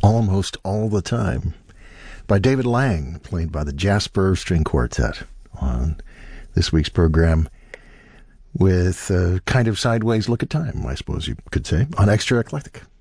Almost All the Time by David Lang, played by the Jasper String Quartet on this week's program with a kind of sideways look at time, I suppose you could say, on Extra Eclectic.